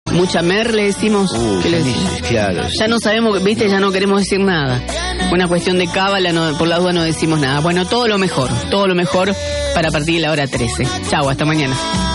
Mucha mer le decimos. ¿Qué le decimos? Claro. Ya no sabemos, viste, ya no queremos decir nada. Una cuestión de cábala, no, por la duda no decimos nada. Bueno, todo lo mejor para partir de la hora 13. Chau, hasta mañana.